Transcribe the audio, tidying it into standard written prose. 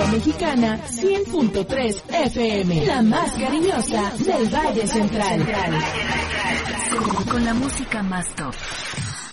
Mexicana 100.3 FM, la más cariñosa del Valle Central. Con la música más top.